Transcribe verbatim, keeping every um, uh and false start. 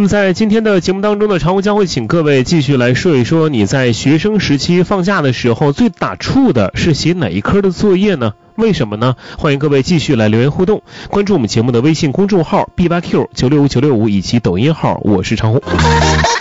那么在今天的节目当中呢，常红将会请各位继续来说一说你在学生时期放假的时候最打怵的是写哪一科的作业呢？为什么呢？欢迎各位继续来留言互动，关注我们节目的微信公众号 B 八 Q 九六五九六五以及抖音号，我是常红。